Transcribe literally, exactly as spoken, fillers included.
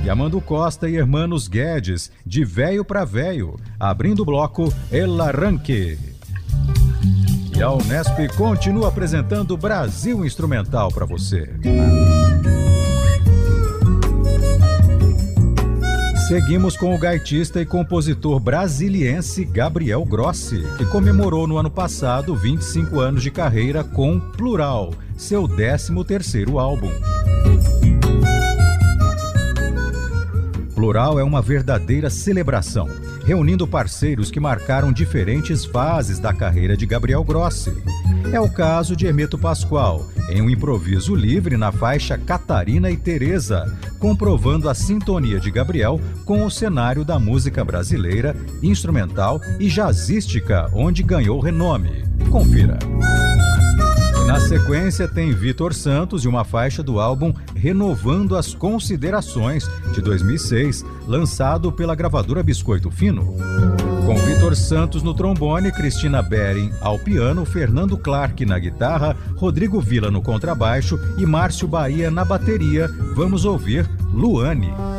e Amando Costa e Hermanos Guedes, De Véio pra Véio, abrindo o bloco El Arranque. E a Unesp continua apresentando Brasil Instrumental para você. Seguimos com o gaitista e compositor brasiliense Gabriel Grossi, que comemorou no ano passado vinte e cinco anos de carreira com Plural, seu décimo terceiro álbum. Plural é uma verdadeira celebração, reunindo parceiros que marcaram diferentes fases da carreira de Gabriel Grossi. É o caso de Hermeto Pascoal, em um improviso livre na faixa Catarina e Teresa, comprovando a sintonia de Gabriel com o cenário da música brasileira, instrumental e jazzística, onde ganhou renome. Confira. Na sequência tem Vitor Santos e uma faixa do álbum Renovando as Considerações, de dois mil e seis, lançado pela gravadora Biscoito Fino. Com Vitor Santos no trombone, Cristina Bering ao piano, Fernando Clark na guitarra, Rodrigo Villa no contrabaixo e Márcio Bahia na bateria, vamos ouvir Luane.